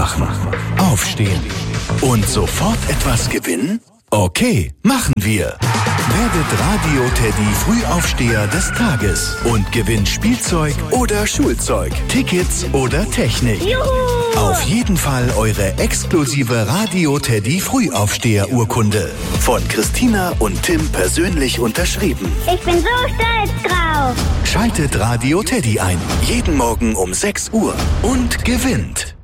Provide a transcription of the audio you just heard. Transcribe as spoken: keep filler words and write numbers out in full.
machen. Aufstehen. Und sofort etwas gewinnen? Okay, machen wir. Werdet Radio Teddy Frühaufsteher des Tages und gewinnt Spielzeug oder Schulzeug, Tickets oder Technik. Juhu! Auf jeden Fall eure exklusive Radio Teddy Frühaufsteher-Urkunde. Von Christina und Tim persönlich unterschrieben. Ich bin so stolz drauf. Schaltet Radio Teddy ein. Jeden Morgen um sechs Uhr und gewinnt.